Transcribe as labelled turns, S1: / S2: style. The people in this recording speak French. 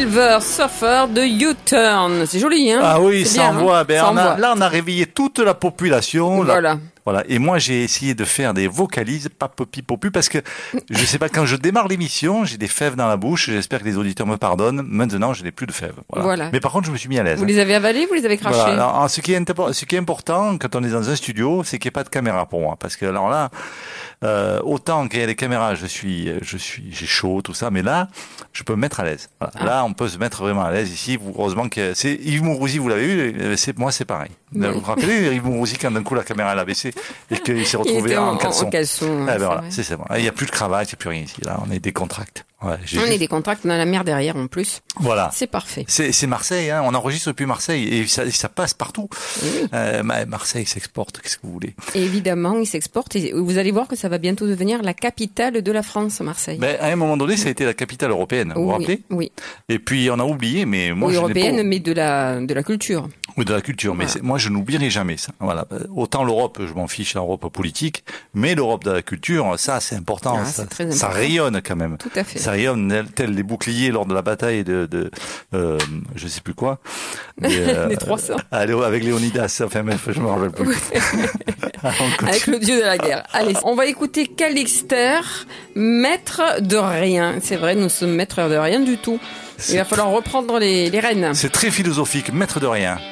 S1: Silver Surfer de U-Turn. C'est joli, hein?
S2: Ah oui,
S1: c'est
S2: ça
S1: bien,
S2: envoie.
S1: hein,
S2: Ben,
S1: ça envoie.
S2: là, on a réveillé toute la population.
S1: Voilà.
S2: Voilà. Et moi, j'ai essayé de faire des vocalises, pas popi popu, parce que je sais pas, quand je démarre l'émission, j'ai des fèves dans la bouche. J'espère que les auditeurs me pardonnent. Maintenant, je n'ai plus de fèves. Voilà. Mais par contre, je me suis mis à l'aise.
S1: Vous les avez avalées, vous les avez crachées?
S2: Voilà. Alors, ce qui est important quand on est dans un studio, c'est qu'il n'y ait pas de caméra pour moi, parce que alors là, autant qu'il y a des caméras, j'ai chaud, tout ça, mais là, je peux me mettre à l'aise. Voilà. Ah. Là, on peut se mettre vraiment à l'aise ici. Heureusement que c'est Yves Mourouzi, vous l'avez vu, moi, c'est pareil. Oui. Vous vous rappelez, Yves Mourouzi, quand d'un coup la caméra l'a baissé et qu'il s'est retrouvé en caleçon.
S1: En caleçon.
S2: Ben voilà, c'est bon. Il n'y a plus de cravate, il n'y a plus rien ici. Là, on est décontracté. Ouais,
S1: on est décontracté, on a la mer derrière en plus.
S2: Voilà.
S1: C'est parfait.
S2: C'est Marseille, hein. On enregistre depuis Marseille et ça passe partout. Oui. Marseille s'exporte, qu'est-ce que vous voulez?
S1: Et évidemment, il s'exporte et vous allez voir que ça va bientôt devenir la capitale de la France, Marseille.
S2: Ben, à un moment donné, ça a été la capitale européenne, vous vous rappelez?
S1: Oui.
S2: Et puis, on a oublié, mais moi,
S1: européenne, mais de la culture.
S2: Oui, de la culture, voilà. Mais moi, je n'oublierai jamais ça. Voilà. Autant l'Europe, je m'en fiche, l'Europe politique, mais l'Europe de la culture, ça, c'est important.
S1: Ah, c'est très important.
S2: Ça rayonne quand même.
S1: Tout à fait.
S2: Ça rayonne, tel les boucliers lors de la bataille je sais plus quoi.
S1: Les 300.
S2: Avec Léonidas, enfin, je me rappelle plus.
S1: Avec le dieu de la guerre. Allez, on va écouter Calixter, maître de rien. C'est vrai, nous sommes maîtres de rien du tout. Il va falloir reprendre les rênes.
S2: C'est très philosophique, maître de rien.